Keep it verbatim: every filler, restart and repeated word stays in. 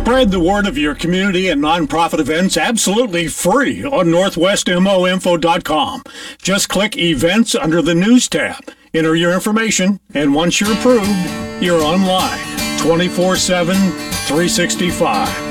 Spread the word of your community and nonprofit events absolutely free on northwest mo info dot com. Just click Events under the News tab. Enter your information, and once you're approved, you're online twenty-four seven, three sixty-five.